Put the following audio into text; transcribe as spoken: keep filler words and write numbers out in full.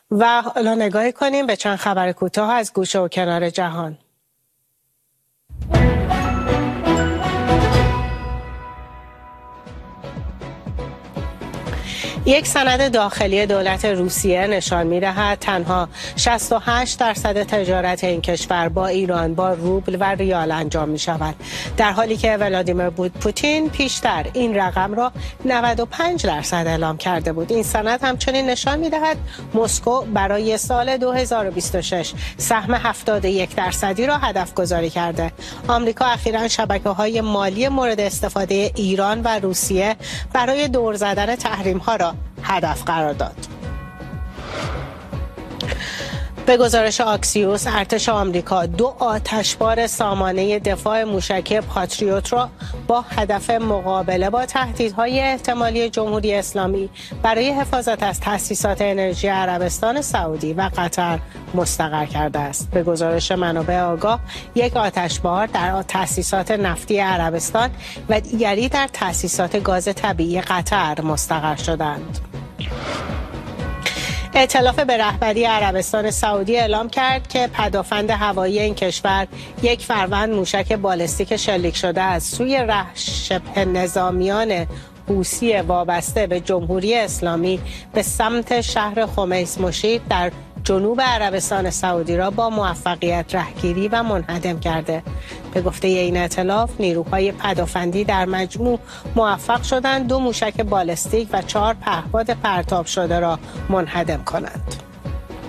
و حالا نگاهی کنیم به چند خبر کوتاه از گوشه و کنار جهان. یک سند داخلی دولت روسیه نشان می‌دهد تنها شصت و هشت درصد تجارت این کشور با ایران با روبل و ریال انجام می‌شود، در حالی که ولادیمیر پوتین پیشتر این رقم را نود و پنج درصد اعلام کرده بود. این سند همچنین نشان می‌دهد مسکو برای سال دو هزار و بیست و شش سهم هفتاد و یک درصدی را هدف گذاری کرده. آمریکا اخیراً شبکه‌های مالی مورد استفاده ایران و روسیه برای دور زدن تحریم‌ها را هدف قرار داد. به گزارش آکسیوس، ارتش آمریکا دو آتشبار سامانه دفاع موشکی پاتریوت را با هدف مقابله با تهدیدهای احتمالی جمهوری اسلامی برای حفاظت از تأسیسات انرژی عربستان سعودی و قطر مستقر کرده است. به گزارش منابع آگاه، یک آتشبار در تأسیسات نفتی عربستان و دیگری در تأسیسات گاز طبیعی قطر مستقر شدند. ائتلاف به رهبری عربستان سعودی اعلام کرد که پدافند هوایی این کشور یک فروند موشک بالستیک شلیک شده از سوی ره شبه نظامیان حوثی وابسته به جمهوری اسلامی به سمت شهر خمیس مشید در جنوب عربستان سعودی را با موفقیت رهگیری و منهدم کرده. به گفته این ائتلاف، نیروهای پدافندی در مجموع موفق شدند دو موشک بالستیک و چهار پهپاد پرتاب شده را منهدم کنند.